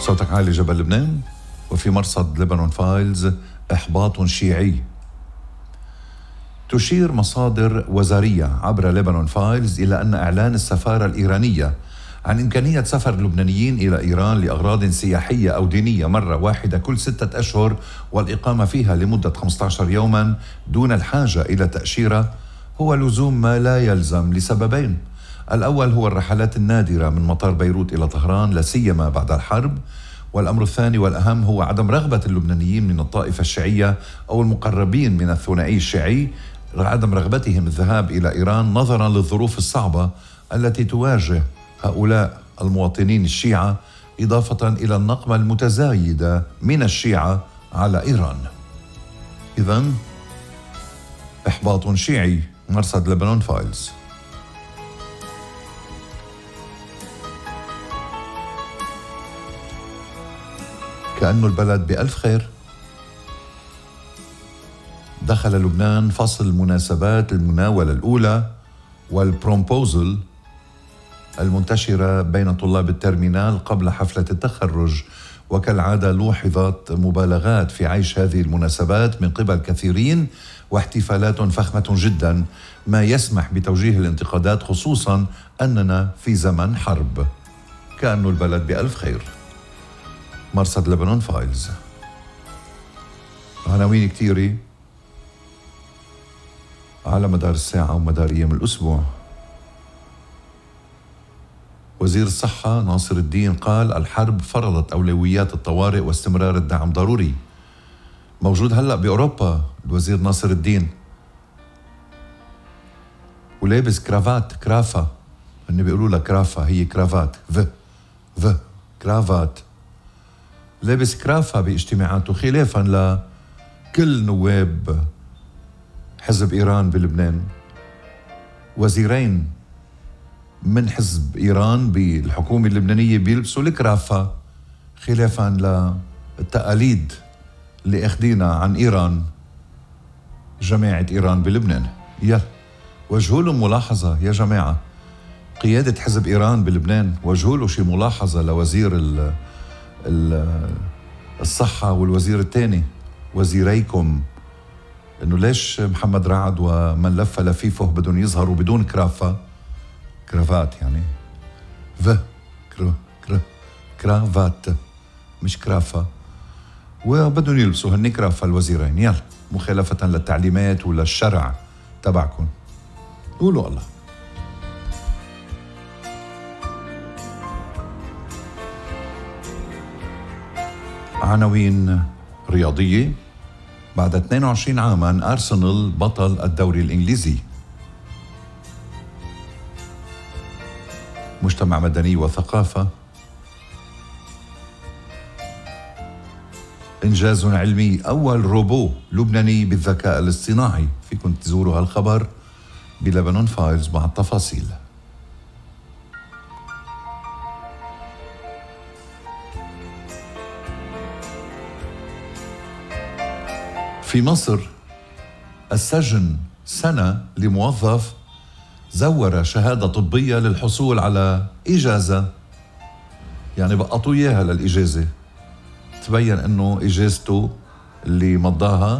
صوتك عالي جبل لبنان. وفي مرصد لبنان فايلز إحباط شيعي. تشير مصادر وزارية عبر لبنان فايلز إلى أن إعلان السفارة الإيرانية عن إمكانية سفر اللبنانيين إلى إيران لأغراض سياحية أو دينية مرة واحدة كل 6 أشهر والإقامة فيها لمدة 15 يوما دون الحاجة إلى تأشيرة هو لزوم ما لا يلزم لسببين. الأول هو الرحلات النادرة من مطار بيروت إلى طهران لا سيما بعد الحرب، والأمر الثاني والأهم هو عدم رغبة اللبنانيين من الطائفة الشيعية أو المقربين من الثنائي الشيعي، عدم رغبتهم الذهاب إلى إيران نظرا للظروف الصعبة التي تواجه هؤلاء المواطنين الشيعة، إضافة إلى النقمة المتزايدة من الشيعة على إيران. إذن إحباط شيعي. مرصد لبنان فايلز. كأنه البلد بألف خير. دخل لبنان فصل مناسبات المناولة الأولى والبرومبوزل المنتشرة بين طلاب الترمينال قبل حفلة التخرج، وكالعادة لوحظت مبالغات في عيش هذه المناسبات من قبل كثيرين واحتفالات فخمة جدا، ما يسمح بتوجيه الانتقادات خصوصا أننا في زمن حرب. كأنه البلد بألف خير. مرصد لبنان فايلز. عناوين كتيرة على مدار الساعة ومدار أيام الأسبوع. وزير الصحة ناصر الدين قال الحرب فرضت أولويات الطوارئ واستمرار الدعم ضروري. موجود هلأ بأوروبا الوزير ناصر الدين ولابس كرافات، كرافة، هن بيقولوا لها كرافة، هي كرافات، كرافات، لابس كرافة باجتماعاته خلافا لكل نواب حزب إيران بلبنان. وزيرين من حزب إيران بالحكومة اللبنانية بيلبسوا الكرافة خلافا للتقاليد اللي أخدينا عن إيران، جماعة إيران بلبنان. وجهوا له ملاحظة يا جماعة، قيادة حزب إيران بلبنان وجهوا له شي ملاحظة لوزير الصحة والوزير الثاني، وزيريكم، إنه ليش محمد رعد ومن لف لفيفه بدهم يظهروا بدون كرافات، يعني كرافات مش كرافة، وبدهم يلبسوا هني كرافة الوزيرين، مخالفة للتعليمات وللشرع تبعكم. قولوا الله. عناوين رياضية. بعد 22 عاما أرسنال بطل الدوري الإنجليزي. مجتمع مدني وثقافة. إنجاز علمي، أول روبو لبناني بالذكاء الاصطناعي. فيكم تزوروا هالخبر بلبنان فايلز مع التفاصيل. في مصر السجن سنة لموظف زور شهادة طبية للحصول على إجازة، يعني بقطوا إياها للإجازة. تبين أنه إجازته اللي مضاها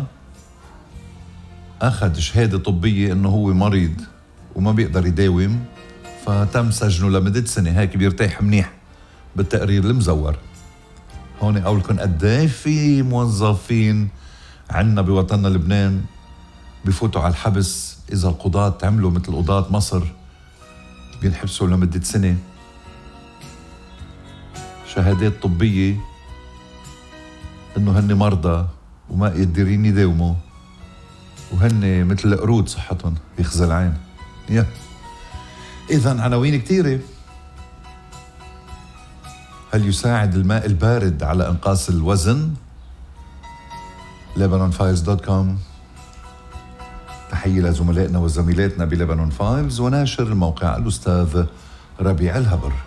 أخذ شهادة طبية أنه هو مريض وما بيقدر يداوم، فتم سجنه لمدة سنة. هيك بيرتاح منيح بالتقرير المزور. هون أقولكم قديه في موظفين عنا بوطننا لبنان بفوتوا على الحبس إذا القضاة عملوا مثل قضاة مصر، بينحبسوا لمدة سنة. شهادات طبية إنه هن مرضى وما قادرين يداوموا، وهن مثل القرود صحتهم يخزى العين. إذن عناوين كتيرة. هل يساعد الماء البارد على إنقاص الوزن؟ lebanonfiles.com. تحية لزملائنا وزميلاتنا بلبنان فايلز وناشر الموقع الأستاذ ربيع الهبر.